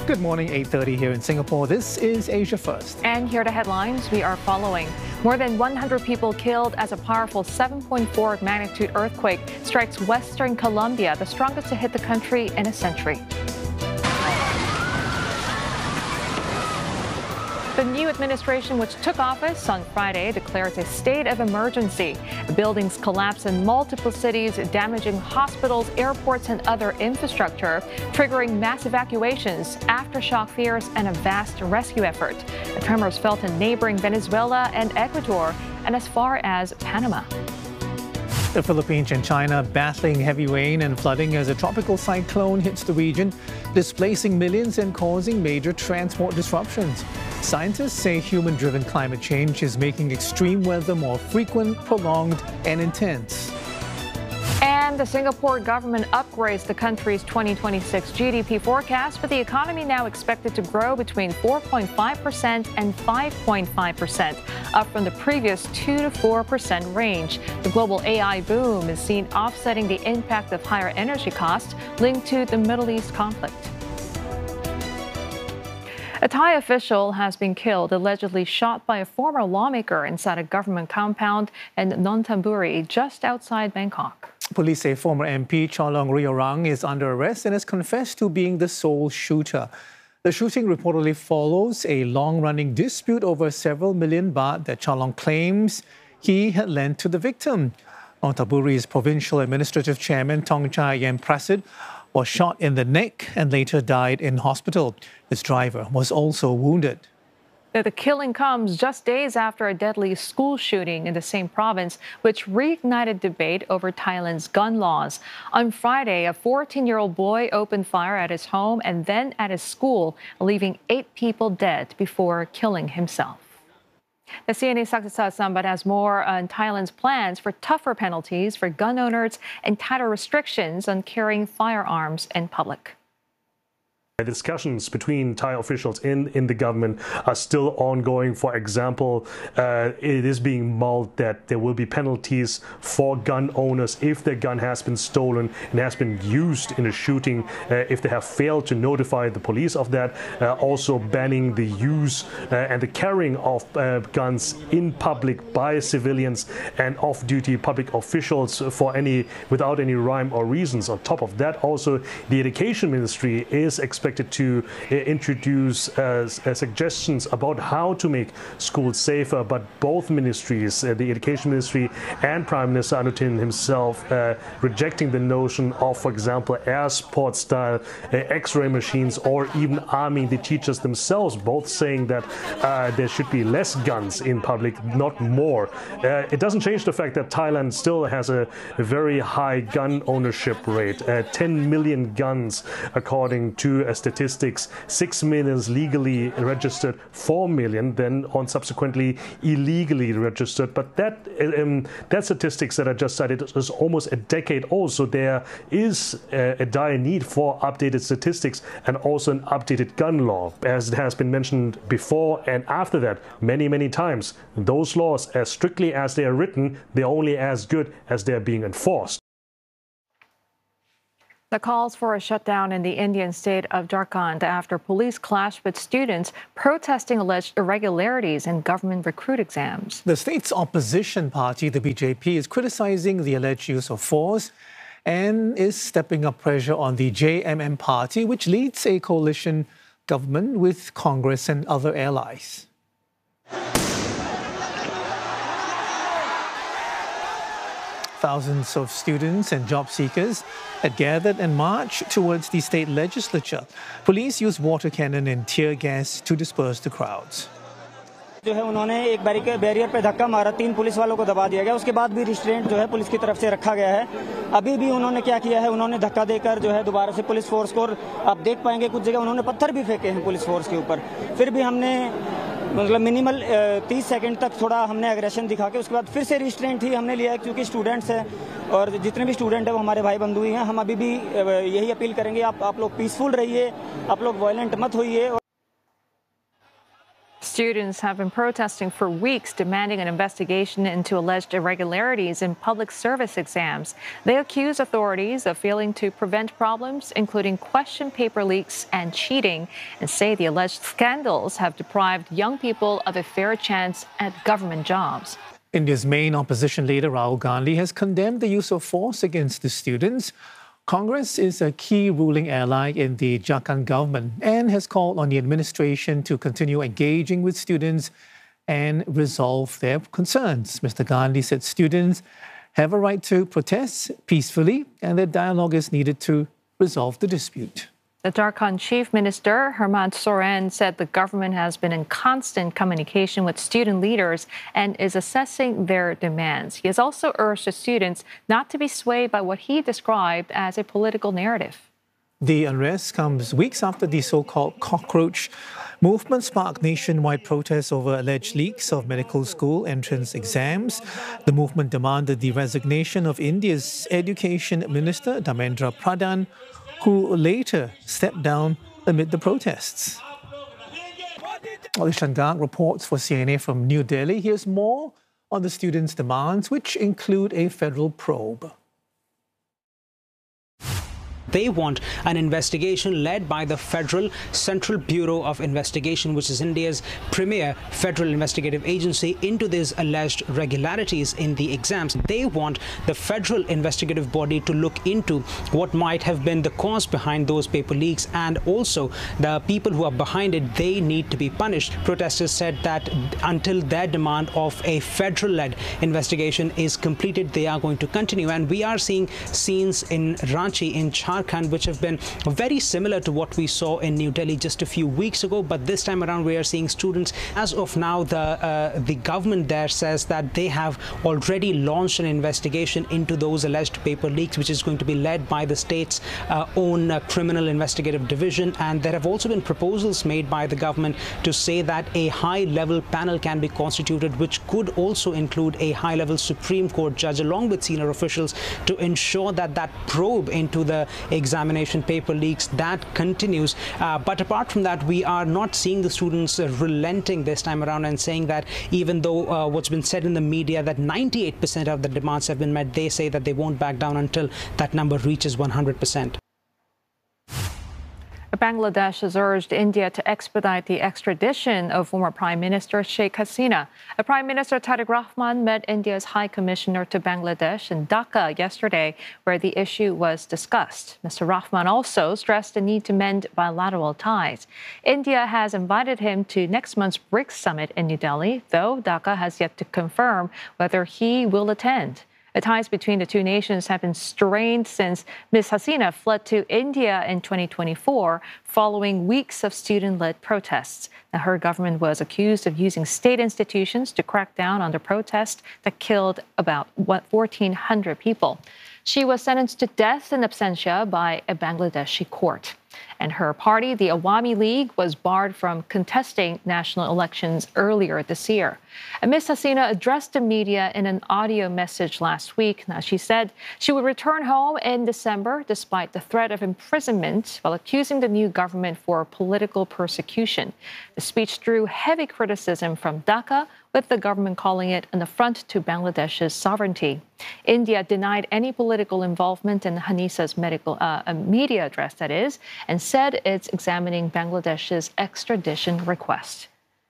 Good morning, 8:30 here in Singapore. This is Asia First. And here are the headlines we are following. More than 100 people killed as a powerful 7.4 magnitude earthquake strikes Western Colombia, the strongest to hit the country in a century. The new administration, which took office on Friday, declares a state of emergency. Buildings collapse in multiple cities, damaging hospitals, airports, and other infrastructure, triggering mass evacuations, aftershock fears, and a vast rescue effort. The tremors felt in neighboring Venezuela and Ecuador, and as far as Panama. The Philippines and China battling heavy rain and flooding as a tropical cyclone hits the region, displacing millions and causing major transport disruptions. Scientists say human-driven climate change is making extreme weather more frequent, prolonged, and intense. And the Singapore government upgrades the country's 2026 GDP forecast, with the economy now expected to grow between 4.5% and 5.5%, up from the previous 2 to 4% range. The global AI boom is seen offsetting the impact of higher energy costs linked to the Middle East conflict. A Thai official has been killed, allegedly shot by a former lawmaker inside a government compound in Nonthaburi, just outside Bangkok. Police say former MP Cholong Riorang is under arrest and has confessed to being the sole shooter. The shooting reportedly follows a long-running dispute over several million baht that Cholong claims he had lent to the victim. Nonthaburi's provincial administrative chairman Thongchai Yemprasit was shot in the neck and later died in hospital. His driver was also wounded. The killing comes just days after a deadly school shooting in the same province, which reignited debate over Thailand's gun laws. On Friday, a 14-year-old boy opened fire at his home and then at his school, leaving 8 people dead before killing himself. The CNA's Saksasa Sambat has more on Thailand's plans for tougher penalties for gun owners and tighter restrictions on carrying firearms in public. The discussions between Thai officials in the government are still ongoing. For example, it is being mulled that there will be penalties for gun owners if their gun has been stolen and has been used in a shooting, if they have failed to notify the police of that. Also banning the use and the carrying of guns in public by civilians and off-duty public officials without any rhyme or reasons. On top of that, also the Education Ministry is expected to introduce suggestions about how to make schools safer, but both ministries, the Education Ministry and Prime Minister Anutin himself, rejecting the notion of, for example, air sports style X-ray machines or even arming the teachers themselves, both saying that there should be less guns in public, not more. It doesn't change the fact that Thailand still has a very high gun ownership rate, 10 million guns according to statistics, 6 million legally registered, 4 million then on subsequently illegally registered. But that statistics that I just cited is almost a decade old, so there is a dire need for updated statistics and also an updated gun law, as it has been mentioned before and after that many times. Those laws, as strictly as they are written, they're only as good as they're being enforced. The calls for a shutdown in the Indian state of Jharkhand after police clashed with students protesting alleged irregularities in government recruit exams. The state's opposition party, the BJP, is criticizing the alleged use of force and is stepping up pressure on the JMM party, which leads a coalition government with Congress and other allies. Thousands of students and job seekers had gathered and marched towards the state legislature. Police used water cannon and tear gas to disperse the crowds. जो है उन्होंने एक barrier पे धक्का मारा, 3 police वालों को दबा दिया गया। उसके बाद भी रिस्ट्रेंट जो है पुलिस की तरफ से रखा गया है। अभी भी उन्होंने क्या किया है, उन्होंने धक्का देकर जो है दोबारा से पुलिस फोर्स को, आप देख पाएंगे कुछ जगह उन्होंने पत्थर भी फेंके हैं पुलिस फोर्स के ऊपर। फिर भी हमने मतलब मिनिमल 30 सेकंड तक थोड़ा हमने एग्रेशन दिखा के उसके बाद फिर से रिस्ट्रेंट ही हमने लिया है, क्योंकि स्टूडेंट्स हैं और जितने भी स्टूडेंट हैं वो हमारे भाई बंधु ही हैं। हम अभी भी यही अपील करेंगे, आप लोग पीसफुल रहिए, आप लोग वायलेंट मत होइए। Students have been protesting for weeks, demanding an investigation into alleged irregularities in public service exams. They accuse authorities of failing to prevent problems, including question paper leaks and cheating, and say the alleged scandals have deprived young people of a fair chance at government jobs. India's main opposition leader, Rahul Gandhi, has condemned the use of force against the students. Congress is a key ruling ally in the Jharkhand government and has called on the administration to continue engaging with students and resolve their concerns. Mr. Gandhi said students have a right to protest peacefully and that dialogue is needed to resolve the dispute. The Jharkhand Chief Minister, Hemant Soren, said the government has been in constant communication with student leaders and is assessing their demands. He has also urged the students not to be swayed by what he described as a political narrative. The unrest comes weeks after the so-called cockroach movement sparked nationwide protests over alleged leaks of medical school entrance exams. The movement demanded the resignation of India's Education Minister, Dharmendra Pradhan, who later stepped down amid the protests. Alishan Garg reports for CNA from New Delhi. Here's more on the students' demands, which include a federal probe. They want an investigation led by the Federal Central Bureau of Investigation, which is India's premier federal investigative agency, into these alleged irregularities in the exams. They want the federal investigative body to look into what might have been the cause behind those paper leaks, and also the people who are behind it, they need to be punished. Protesters said that until their demand of a federal-led investigation is completed, they are going to continue. And we are seeing scenes in Ranchi, in Jharkhand, which have been very similar to what we saw in New Delhi just a few weeks ago. But this time around, we are seeing students. As of now, the government there says that they have already launched an investigation into those alleged paper leaks, which is going to be led by the state's own criminal investigative division. And there have also been proposals made by the government to say that a high-level panel can be constituted, which could also include a high-level Supreme Court judge along with senior officials, to ensure that that probe into the examination paper leaks that continues. But apart from that, we are not seeing the students relenting this time around and saying that even though what's been said in the media that 98% of the demands have been met, they say that they won't back down until that number reaches 100%. Bangladesh has urged India to expedite the extradition of former Prime Minister Sheikh Hasina. Prime Minister Tariq Rahman met India's High Commissioner to Bangladesh in Dhaka yesterday, where the issue was discussed. Mr. Rahman also stressed the need to mend bilateral ties. India has invited him to next month's BRICS summit in New Delhi, though Dhaka has yet to confirm whether he will attend. The ties between the two nations have been strained since Ms. Hasina fled to India in 2024 following weeks of student-led protests. Now, her government was accused of using state institutions to crack down on the protest that killed about 1,400 people. She was sentenced to death in absentia by a Bangladeshi court. And her party, the Awami League, was barred from contesting national elections earlier this year. And Ms. Hasina addressed the media in an audio message last week. Now, she said she would return home in December despite the threat of imprisonment, while accusing the new government for political persecution. The speech drew heavy criticism from Dhaka, with the government calling it an affront to Bangladesh's sovereignty. India denied any political involvement in Hanisa's media address, that is, and said it's examining Bangladesh's extradition request.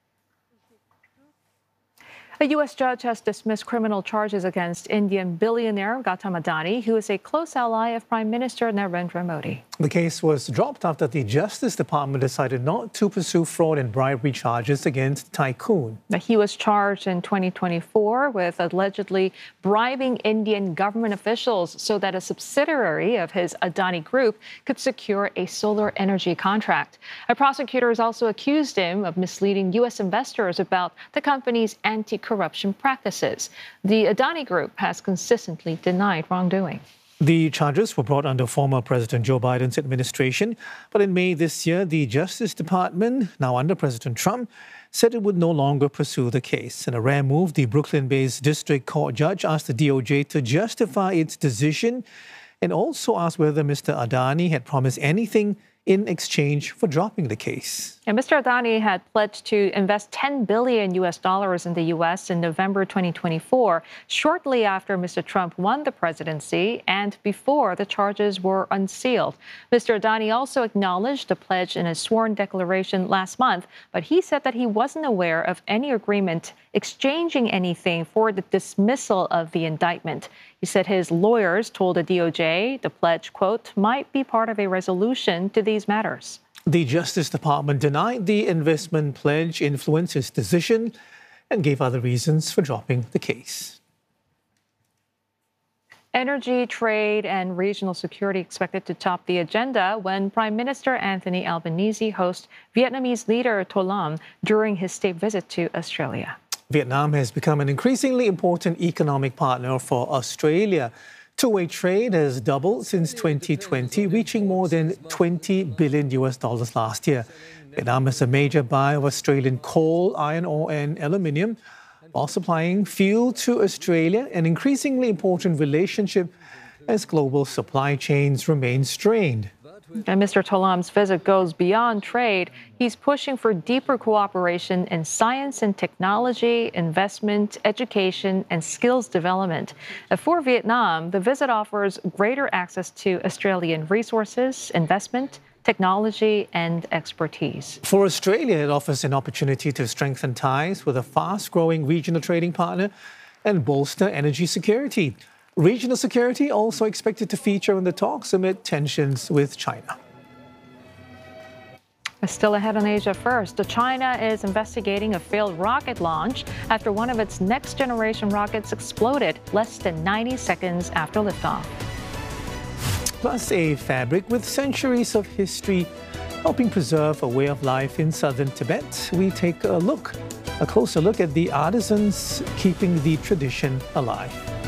A U.S. judge has dismissed criminal charges against Indian billionaire Gautam Adani, who is a close ally of Prime Minister Narendra Modi. The case was dropped after the Justice Department decided not to pursue fraud and bribery charges against tycoon. He was charged in 2024 with allegedly bribing Indian government officials so that a subsidiary of his Adani Group could secure a solar energy contract. Prosecutors also accused him of misleading U.S. investors about the company's anti-corruption practices. The Adani Group has consistently denied wrongdoing. The charges were brought under former President Joe Biden's administration, but in May this year, the Justice Department, now under President Trump, said it would no longer pursue the case. In a rare move, the Brooklyn-based district court judge asked the DOJ to justify its decision and also asked whether Mr. Adani had promised anything in exchange for dropping the case. And Mr. Adani had pledged to invest $10 billion in the U.S. in November 2024, shortly after Mr. Trump won the presidency and before the charges were unsealed. Mr. Adani also acknowledged the pledge in a sworn declaration last month, but he said that he wasn't aware of any agreement exchanging anything for the dismissal of the indictment. He said his lawyers told the DOJ the pledge, quote, might be part of a resolution to these matters. The Justice Department denied the investment pledge influenced his decision and gave other reasons for dropping the case. Energy, trade, and regional security expected to top the agenda when Prime Minister Anthony Albanese hosts Vietnamese leader To Lam during his state visit to Australia. Vietnam has become an increasingly important economic partner for Australia. Two-way trade has doubled since 2020, reaching more than $20 billion last year. Vietnam is a major buyer of Australian coal, iron ore, and aluminium, while supplying fuel to Australia, an increasingly important relationship as global supply chains remain strained. And Mr. To Lam's visit goes beyond trade. He's pushing for deeper cooperation in science and technology, investment, education, and skills development. For Vietnam, the visit offers greater access to Australian resources, investment, technology, and expertise. For Australia, it offers an opportunity to strengthen ties with a fast-growing regional trading partner and bolster energy security. Regional security also expected to feature in the talks amid tensions with China. Still ahead on Asia First, China is investigating a failed rocket launch after one of its next-generation rockets exploded less than 90 seconds after liftoff. Plus a fabric with centuries of history helping preserve a way of life in southern Tibet. We take a closer look at the artisans keeping the tradition alive.